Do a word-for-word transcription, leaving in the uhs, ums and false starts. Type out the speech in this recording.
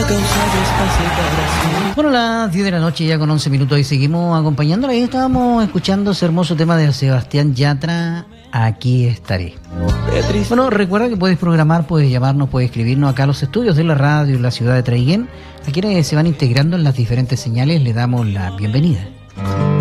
Bueno, a las diez de la noche ya con once minutos y seguimos acompañándola. Ahí estábamos escuchando ese hermoso tema de Sebastián Yatra, Aquí estaré. Bueno, recuerda que puedes programar, puedes llamarnos, puedes escribirnos acá a los estudios de la radio en la ciudad de Traiguén. A quienes se van integrando en las diferentes señales le damos la bienvenida.